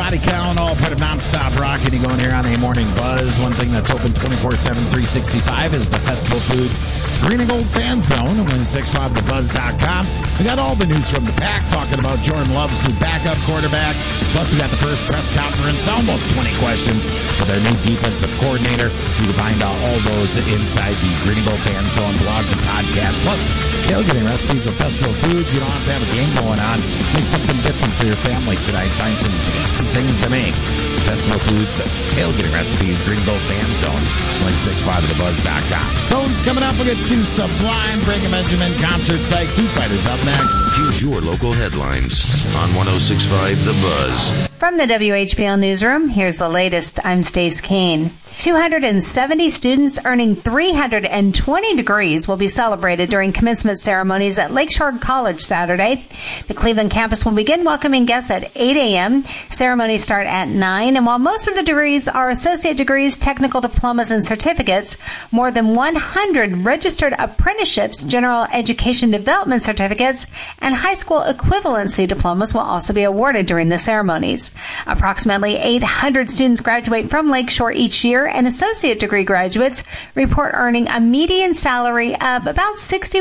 Scotty Cowan, all part of Nonstop Rock, and you going here on a morning buzz. One thing that's open 24/7, 365 is the Festival Foods Green and Gold Fan Zone at 1065thebuzz.com. We got all the news from the Pack, talking about Jordan Love's new backup quarterback. Plus, we got the first press conference, almost 20 questions for their new defensive coordinator. You can find out all those inside the Green and Gold Fan Zone blogs and podcasts. Plus, tailgating recipes of Festival Foods. You don't have to have a game going on. Make something different for your family tonight. Find some tasty things to make. Festival Foods tailgating recipes, Green Gold Fan Zone, 1065thebuzz.com. Stones coming up. We'll get to Sublime, Breaking Benjamin, concert site, Foo Fighters up next. Here's your local headlines on 1065 The Buzz. From the WHBL Newsroom, here's the latest. I'm Stace Keene. 270 students earning 320 degrees will be celebrated during commencement ceremonies at Lakeshore College Saturday. The Cleveland campus will begin welcoming guests at 8 a.m. Ceremonies start at 9, and while most of the degrees are associate degrees, technical diplomas, and certificates, more than 100 registered apprenticeships, general education development certificates, and high school equivalency diplomas will also be awarded during the ceremonies. Approximately 800 students graduate from Lakeshore each year, and associate degree graduates report earning a median salary of about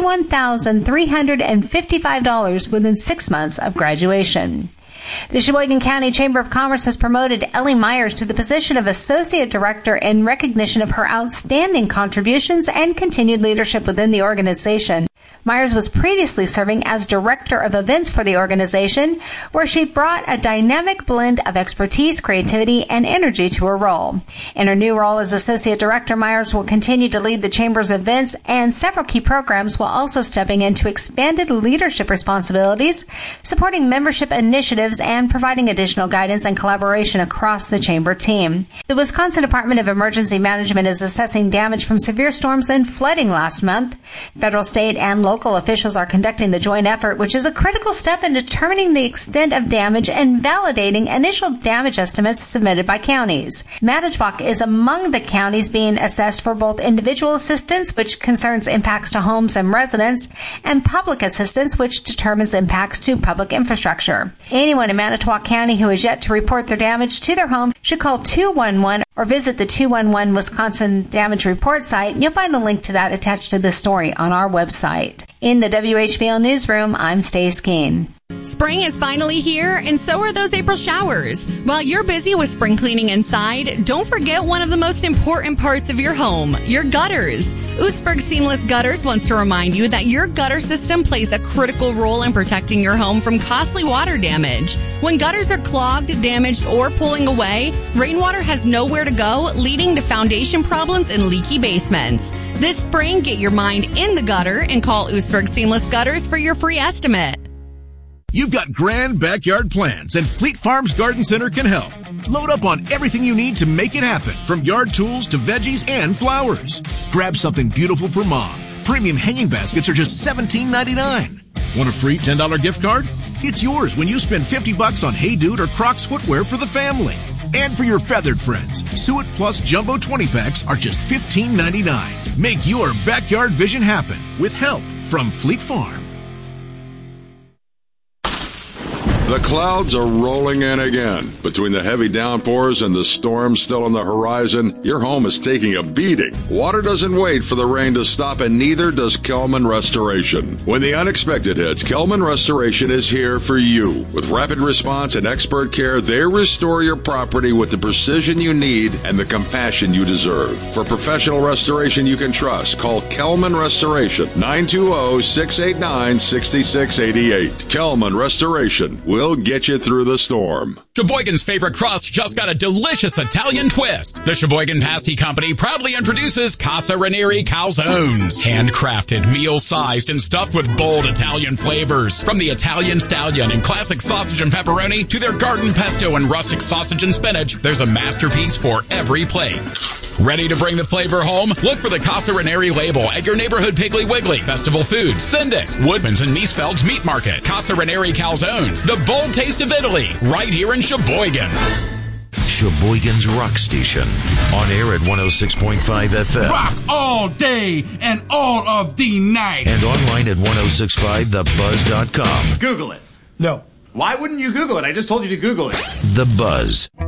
$61,355 within 6 months of graduation. The Sheboygan County Chamber of Commerce has promoted Ellie Myers to the position of Associate Director in recognition of her outstanding contributions and continued leadership within the organization. Myers was previously serving as Director of Events for the organization, where she brought a dynamic blend of expertise, creativity, and energy to her role. In her new role as Associate Director, Myers will continue to lead the Chamber's events and several key programs, while also stepping into expanded leadership responsibilities, supporting membership initiatives, and providing additional guidance and collaboration across the Chamber team. The Wisconsin Department of Emergency Management is assessing damage from severe storms and flooding last month. Federal, state, and local officials are conducting the joint effort, which is a critical step in determining the extent of damage and validating initial damage estimates submitted by counties. Manitowoc is among the counties being assessed for both individual assistance, which concerns impacts to homes and residents, and public assistance, which determines impacts to public infrastructure. Anyone in Manitowoc County who has yet to report their damage to their home should call 211 or visit the 211 Wisconsin Damage Report site. You'll find a link to that attached to this story on our website. In the WHBL Newsroom, I'm Stace Keene. Spring is finally here, and so are those April showers. While you're busy with spring cleaning inside, don't forget one of the most important parts of your home, your gutters. Oostburg Seamless Gutters wants to remind you that your gutter system plays a critical role in protecting your home from costly water damage. When gutters are clogged, damaged, or pulling away, rainwater has nowhere to go, leading to foundation problems and leaky basements. This spring, get your mind in the gutter and call Oostburg Seamless Gutters for your free estimate. You've got grand backyard plans, and Fleet Farms Garden Center can help. Load up on everything you need to make it happen, from yard tools to veggies and flowers. Grab something beautiful for mom. Premium hanging baskets are just $17.99. Want a free $10 gift card? It's yours when you spend $50 on Hey Dude or Crocs footwear for the family. And for your feathered friends, Suet Plus Jumbo 20-packs are just $15.99. Make your backyard vision happen with help from Fleet Farm. The clouds are rolling in again. Between the heavy downpours and the storms still on the horizon, your home is taking a beating. Water doesn't wait for the rain to stop, and neither does Kelman Restoration. When the unexpected hits, Kelman Restoration is here for you. With rapid response and expert care, they restore your property with the precision you need and the compassion you deserve. For professional restoration you can trust, call Kelman Restoration, 920-689-6688. Kelman Restoration will get you through the storm. Sheboygan's favorite crust just got a delicious Italian twist. The Sheboygan Pasty Company proudly introduces Casa Ranieri Calzones. Handcrafted, meal-sized, and stuffed with bold Italian flavors. From the Italian Stallion and classic sausage and pepperoni to their garden pesto and rustic sausage and spinach, there's a masterpiece for every plate. Ready to bring the flavor home? Look for the Casa Ranieri label at your neighborhood Piggly Wiggly, Festival Foods, Sindix, Woodman's, and Miesfeld's Meat Market. Casa Ranieri Calzones, the bold taste of Italy, right here in Sheboygan. Sheboygan's Rock Station, on air at 106.5 FM. Rock all day and all of the night. And online at 1065thebuzz.com. Google it. No. Why wouldn't you Google it? I just told you to Google it. The Buzz